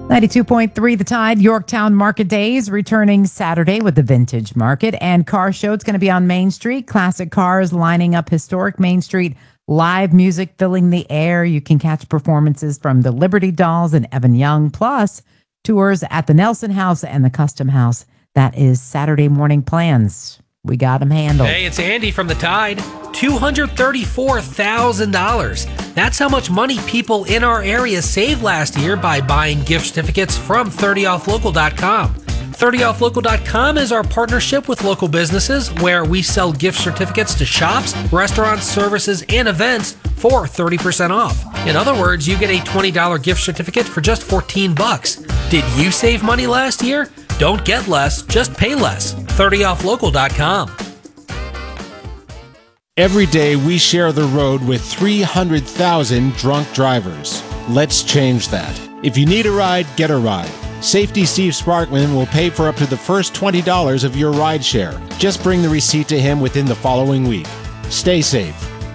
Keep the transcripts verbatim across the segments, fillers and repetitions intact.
ninety-two point three The Tide, Yorktown Market Days, returning Saturday with the Vintage Market and Car Show. It's going to be on Main Street. Classic cars lining up historic Main Street. Live music filling the air. You can catch performances from the Liberty Dolls and Evan Young, plus tours at the Nelson House and the Custom House. That is Saturday morning plans. We got them handled. Hey, it's Andy from The Tide. two hundred thirty-four thousand dollars. That's how much money people in our area saved last year by buying gift certificates from thirty off local dot com. thirty off local dot com is our partnership with local businesses where we sell gift certificates to shops, restaurants, services, and events for thirty percent off. In other words, you get a twenty dollars gift certificate for just fourteen bucks. Did you save money last year? Don't get less, just pay less. thirty off local dot com. Every day we share the road with three hundred thousand drunk drivers. Let's change that. If you need a ride, get a ride. Safety Steve Sparkman will pay for up to the first twenty dollars of your ride share. Just bring the receipt to him within the following week. Stay safe.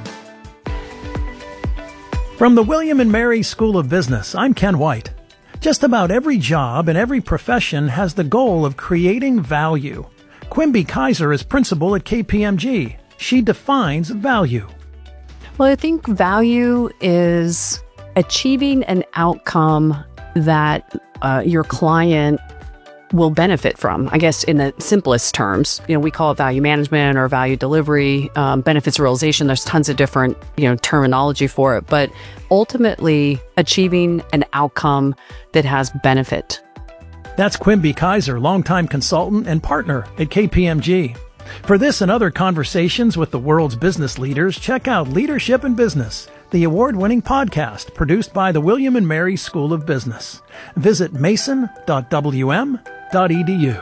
From the William and Mary School of Business, I'm Ken White. Just about every job and every profession has the goal of creating value. Quimby Kaiser is principal at K P M G. She defines value. Well, I think value is achieving an outcome that uh, your client will benefit from. I guess in the simplest terms, you know, we call it value management or value delivery, um, benefits realization. There's tons of different, you know, terminology for it, but ultimately achieving an outcome that has benefit. That's Quimby Kaiser, longtime consultant and partner at K P M G. For this and other conversations with the world's business leaders, check out Leadership in Business, the award-winning podcast produced by the William and Mary School of Business. Visit mason dot w m dot e d u.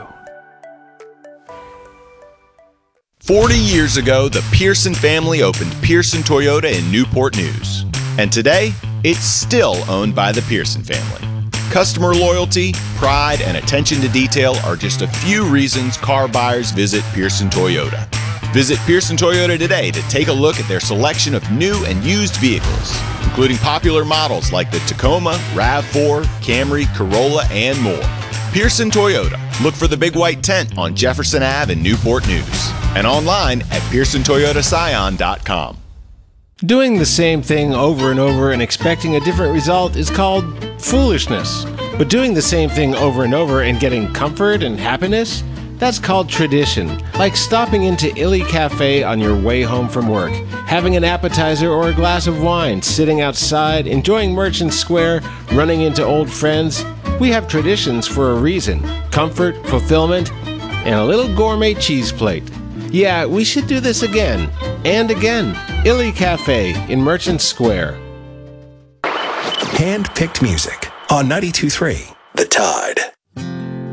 forty years ago, the Pearson family opened Pearson Toyota in Newport News. And today, it's still owned by the Pearson family. Customer loyalty, pride, and attention to detail are just a few reasons car buyers visit Pearson Toyota. Visit Pearson Toyota today to take a look at their selection of new and used vehicles, including popular models like the Tacoma, RAV four, Camry, Corolla, and more. Pearson Toyota. Look for the big white tent on Jefferson Avenue in Newport News and online at pearson toyota scion dot com. Doing the same thing over and over and expecting a different result is called foolishness. But doing the same thing over and over and getting comfort and happiness, that's called tradition. Like stopping into Illy Cafe on your way home from work, having an appetizer or a glass of wine, sitting outside, enjoying Merchant Square, running into old friends. We have traditions for a reason. Comfort, fulfillment, and a little gourmet cheese plate. Yeah, we should do this again and again. Illy Cafe in Merchant Square. Hand-picked music on ninety-two point three The Tide.